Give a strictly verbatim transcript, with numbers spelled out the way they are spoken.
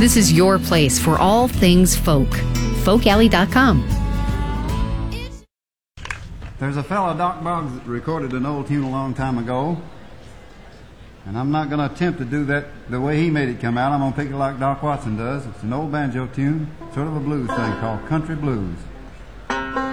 this is your place for all things folk. folk alley dot com. There's a fellow, Doc Boggs, that recorded an old tune a long time ago, and I'm not going to attempt to do that the way he made it come out. I'm going to pick it like Doc Watson does. It's an old banjo tune, sort of a blues thing called Country Blues.